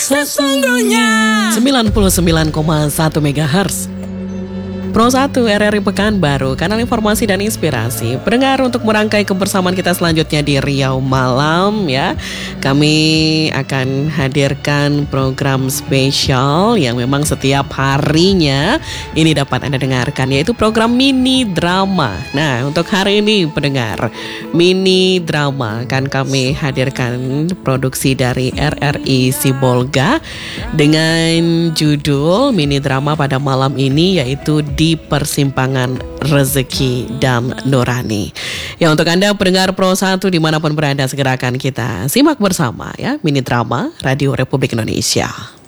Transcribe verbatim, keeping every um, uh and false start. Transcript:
sesungguhnya sembilan puluh sembilan koma satu megahertz. Pro satu R R I Pekanbaru, kanal informasi dan inspirasi. Pendengar, untuk merangkai kebersamaan kita selanjutnya di Riau Malam ya, kami akan hadirkan program spesial yang memang setiap harinya ini dapat Anda dengarkan, yaitu program mini drama. Nah, untuk hari ini pendengar, mini drama akan kami hadirkan produksi dari R R I Sibolga dengan judul mini drama pada malam ini, yaitu Di Persimpangan Rezeki dan Nurani. Ya, untuk Anda pendengar Pro satu dimanapun berada, segera akan kita simak bersama ya, mini drama Radio Republik Indonesia.